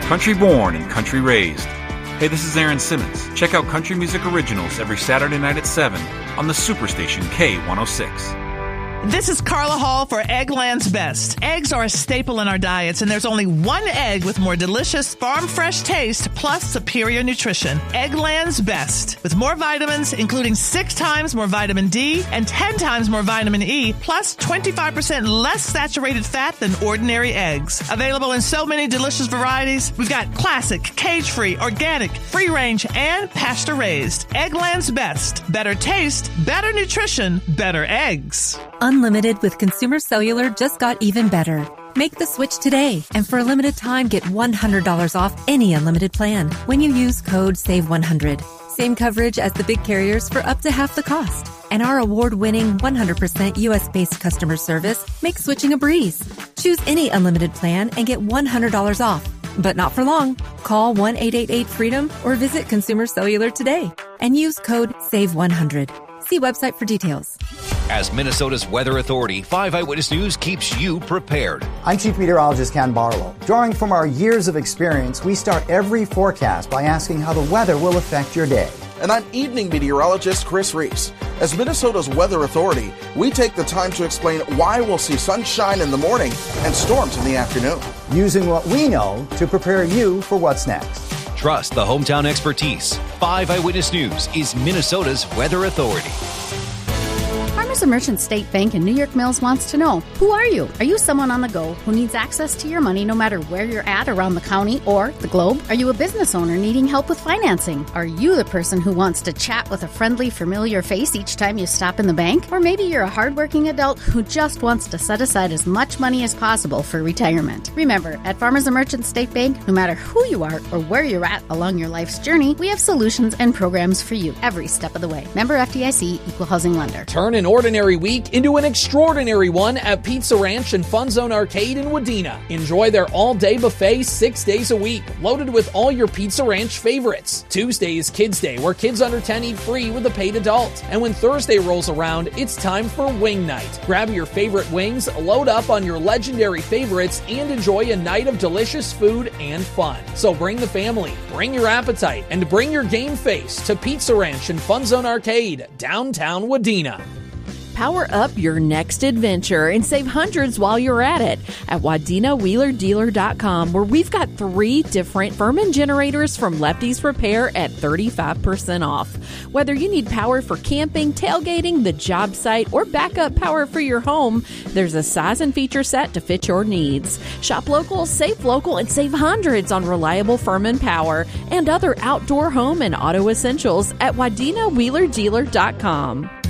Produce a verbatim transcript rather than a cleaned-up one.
Country born and country raised. Hey, this is Aaron Simmons. Check out Country Music Originals every Saturday night at seven on the Superstation K one oh six. This is Carla Hall for Eggland's Best. Eggs are a staple in our diets, and there's only one egg with more delicious, farm-fresh taste plus superior nutrition. Eggland's Best. With more vitamins, including six times more vitamin D and ten times more vitamin E, plus twenty-five percent less saturated fat than ordinary eggs. Available in so many delicious varieties, we've got classic, cage-free, organic, free-range, and pasture-raised. Eggland's Best. Better taste, better nutrition, better eggs. Unlimited with Consumer Cellular just got even better. Make the switch today, and for a limited time, get one hundred dollars off any unlimited plan when you use code save one hundred. Same coverage as the big carriers for up to half the cost. And our award-winning one hundred percent U S-based customer service makes switching a breeze. Choose any unlimited plan and get one hundred dollars off. But not for long. Call one eight eight eight freedom or visit Consumer Cellular today and use code save one hundred. See website for details. As Minnesota's weather authority, five Eyewitness News keeps you prepared. I'm Chief Meteorologist Ken Barlow. Drawing from our years of experience, we start every forecast by asking how the weather will affect your day. And I'm Evening Meteorologist Chris Reese. As Minnesota's weather authority, we take the time to explain why we'll see sunshine in the morning and storms in the afternoon. Using what we know to prepare you for what's next. Trust the hometown expertise. five Eyewitness News is Minnesota's weather authority. Farmers and Merchant State Bank in New York Mills wants to know, who are you? Are you someone on the go who needs access to your money no matter where you're at around the county or the globe? Are you a business owner needing help with financing? Are you the person who wants to chat with a friendly, familiar face each time you stop in the bank? Or maybe you're a hardworking adult who just wants to set aside as much money as possible for retirement. Remember, at Farmers and Merchant State Bank, no matter who you are or where you're at along your life's journey, we have solutions and programs for you every step of the way. Member F D I C, Equal Housing Lender. Turn an ordinary week into an extraordinary one at Pizza Ranch and Fun Zone Arcade in Wadena. Enjoy their all-day buffet six days a week, loaded with all your Pizza Ranch favorites. Tuesday is Kids Day, where kids under ten eat free with a paid adult. And when Thursday rolls around, it's time for Wing Night. Grab your favorite wings, load up on your legendary favorites, and enjoy a night of delicious food and fun. So bring the family, bring your appetite, and bring your game face to Pizza Ranch and Fun Zone Arcade, downtown Wadena. Power up your next adventure and save hundreds while you're at it at Wadena Wheeler Dealer dot com, where we've got three different Furman generators from Lefty's Repair at thirty-five percent off. Whether you need power for camping, tailgating, the job site, or backup power for your home, there's a size and feature set to fit your needs. Shop local, save local, and save hundreds on reliable Furman power and other outdoor home and auto essentials at Wadena Wheeler Dealer dot com.